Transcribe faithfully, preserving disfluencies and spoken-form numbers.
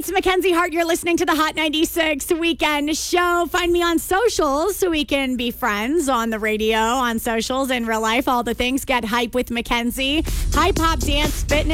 It's Mackenzie Hart. You're listening to the Hot ninety-six Weekend Show. Find me on socials so we can be friends on the radio, on socials, in real life, all the things. Get hype with Mackenzie. Hype, hop, dance, fitness.